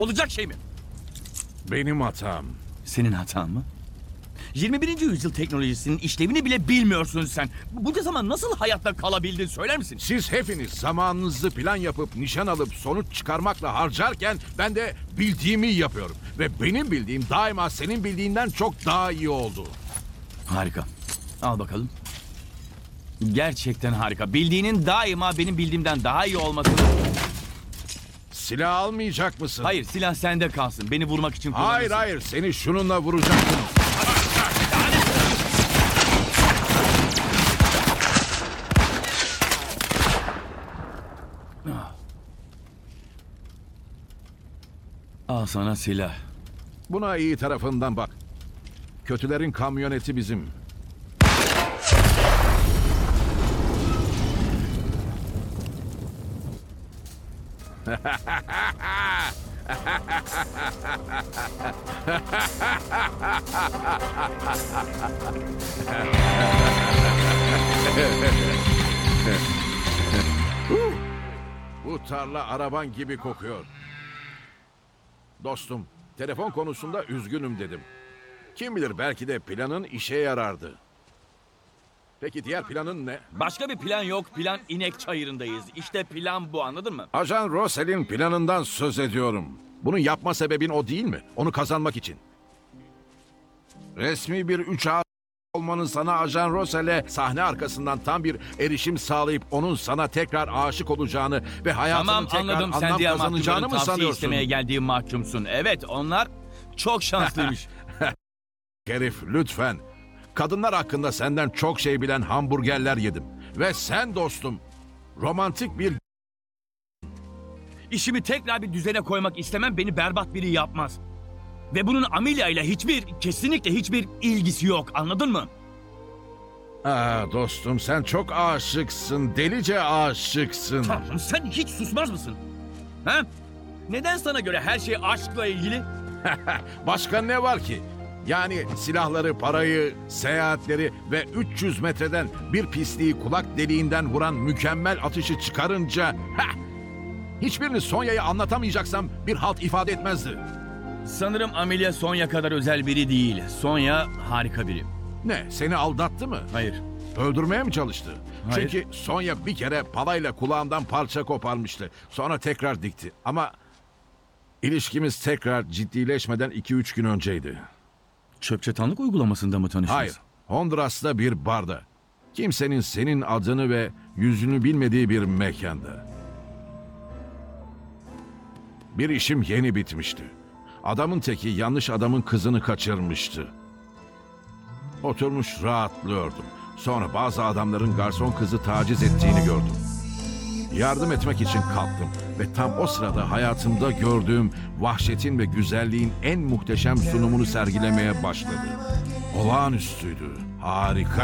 Olacak şey mi? Benim hatam. Senin hatan mı? 21. yüzyıl teknolojisinin işlevini bile bilmiyorsun sen. Bunca zaman nasıl hayatta kalabildin söyler misin? Siz hepiniz zamanınızı plan yapıp nişan alıp sonuç çıkarmakla harcarken ben de bildiğimi yapıyorum. Ve benim bildiğim daima senin bildiğinden çok daha iyi oldu. Harika. Al bakalım. Gerçekten harika. Bildiğinin daima benim bildiğimden daha iyi olmasını... Silah almayacak mısın? Hayır, silah sende kalsın. Beni vurmak için kullanırsın. Hayır hayır, seni şununla vuracaktım. Al sana silah. Buna iyi tarafından bak. Kötülerin kamyoneti bizim. Bu tarla araban gibi kokuyor. Dostum, telefon konusunda üzgünüm dedim. Kim bilir, belki de planın işe yarardı. Peki diğer planın ne? Başka bir plan yok. Plan inek çayırındayız. İşte plan bu, anladın mı? Ajan Rossel'in planından söz ediyorum. Bunu yapma sebebin o değil mi? Onu kazanmak için. Resmi bir 3A olmanın sana Ajan Rossel'e sahne arkasından tam bir erişim sağlayıp onun sana tekrar aşık olacağını ve hayatının Tamam, tekrar anladım. anlam Sen diğer kazanacağını mahkumların mı tavsiye sanıyorsun? istemeye geldiği mahkumsun. Evet, onlar çok şanslıymış. Herif, lütfen. Kadınlar hakkında senden çok şey bilen hamburgerler yedim. Ve sen dostum, romantik bir... İşimi tekrar bir düzene koymak istemem beni berbat biri yapmaz. Ve bunun Amelia ile kesinlikle hiçbir ilgisi yok, anladın mı? Dostum, sen çok aşıksın, delice aşıksın. Tanrım, sen hiç susmaz mısın? Ha? Neden sana göre her şey aşkla ilgili? Başka ne var ki? Yani silahları, parayı, seyahatleri ve 300 metreden bir pisliği kulak deliğinden vuran mükemmel atışı çıkarınca... Hiçbirini Sonya'ya anlatamayacaksam bir halt ifade etmezdi. Sanırım Amelia Sonya kadar özel biri değil. Sonya harika biri. Ne, seni aldattı mı? Hayır. Öldürmeye mi çalıştı? Hayır. Çünkü Sonya bir kere palayla kulağımdan parça koparmıştı. Sonra tekrar dikti. Ama ilişkimiz tekrar ciddileşmeden 2-3 gün önceydi. Çöpçatanlık uygulamasında mı tanıştınız? Hayır, Honduras'ta bir barda. Kimsenin senin adını ve yüzünü bilmediği bir mekanda. Bir işim yeni bitmişti. Adamın teki yanlış adamın kızını kaçırmıştı. Oturmuş rahatlıyordum. Sonra bazı adamların garson kızı taciz ettiğini gördüm. Yardım etmek için kalktım ve tam o sırada hayatımda gördüğüm vahşetin ve güzelliğin en muhteşem sunumunu sergilemeye başladı. Olağanüstüydü, harika.